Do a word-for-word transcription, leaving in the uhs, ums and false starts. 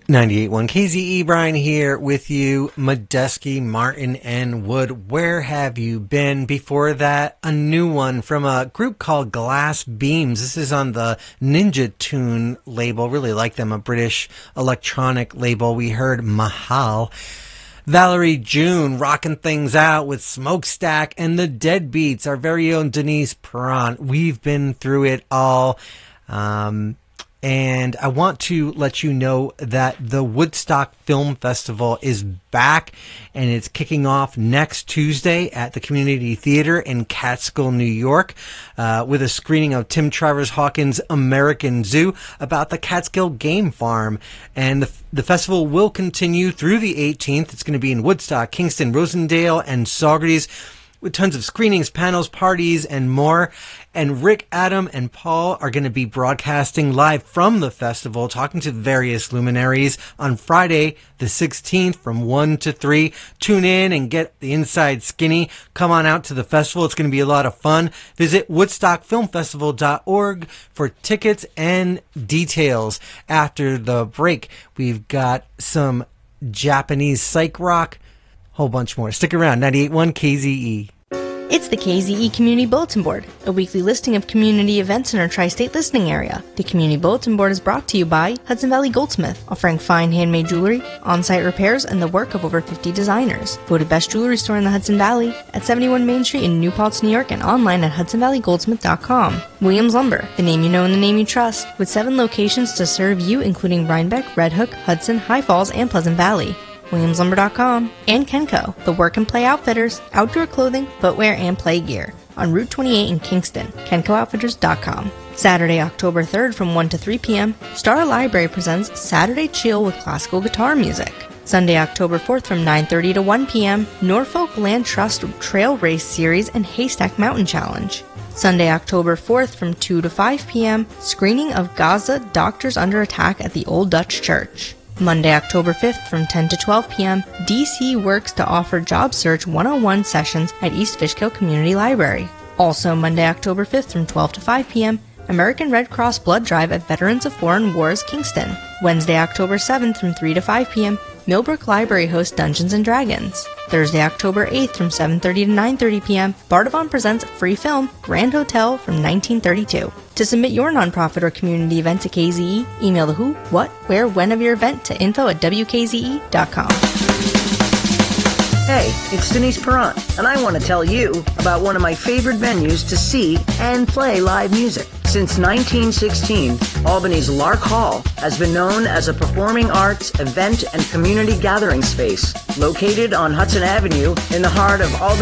ninety-eight point one K Z E, Brian here with you. Medeski, Martin, and Wood, where have you been? Before that, a new one from a group called Glass Beams. This is on the Ninja Tune label. Really like them, a British electronic label. We heard Mahal. Valerie June rocking things out with Smokestack and the Deadbeats, our very own Denise Perrant. We've been through it all. Um... And I want to let you know that the Woodstock Film Festival is back, and it's kicking off next Tuesday at the Community Theater in Catskill, New York, uh, with a screening of Tim Travers Hawkins' American Zoo about the Catskill Game Farm. And the, the festival will continue through the eighteenth. It's going to be in Woodstock, Kingston, Rosendale, and Saugerties, with tons of screenings, panels, parties, and more. And Rick, Adam, and Paul are going to be broadcasting live from the festival, talking to various luminaries on Friday the sixteenth from one to three. Tune in and get the inside skinny. Come on out to the festival. It's going to be a lot of fun. Visit woodstock film festival dot org for tickets and details. After the break, we've got some Japanese psych rock, whole bunch more. Stick around. ninety-eight point one K Z E. It's the K Z E Community Bulletin Board, a weekly listing of community events in our tri-state listening area. The Community Bulletin Board is brought to you by Hudson Valley Goldsmith, offering fine handmade jewelry, on-site repairs, and the work of over fifty designers. Voted best jewelry store in the Hudson Valley at seventy-one Main Street in New Paltz, New York, and online at hudson valley goldsmith dot com. Williams Lumber, the name you know and the name you trust, with seven locations to serve you, including Rhinebeck, Red Hook, Hudson, High Falls, and Pleasant Valley. williams lumber dot com, and Kenco, the work and play outfitters, outdoor clothing, footwear, and play gear, on Route twenty-eight in Kingston, kenco outfitters dot com. Saturday, October third from one to three p.m., Star Library presents Saturday Chill with classical guitar music. Sunday, October fourth from nine thirty to one p.m., Norfolk Land Trust Trail Race Series and Haystack Mountain Challenge. Sunday, October fourth from two to five p.m., screening of Gaza Doctors Under Attack at the Old Dutch Church. Monday, October fifth from ten to twelve p.m., D C works to offer job search one oh one sessions at East Fishkill Community Library. Also Monday, October fifth from twelve to five p.m., American Red Cross Blood Drive at Veterans of Foreign Wars, Kingston. Wednesday, October seventh from three to five p.m., Millbrook Library hosts Dungeons and Dragons. Thursday, October eighth from seven thirty to nine thirty p.m., Bardavon presents free film Grand Hotel from nineteen thirty-two. To submit your nonprofit or community event to K Z E, email the who, what, where, when of your event to info at w k z e dot com. Hey, it's Denise Perrant, and I want to tell you about one of my favorite venues to see and play live music. Since nineteen sixteen, Albany's Lark Hall has been known as a performing arts, event, and community gathering space located on Hudson Avenue in the heart of Albany.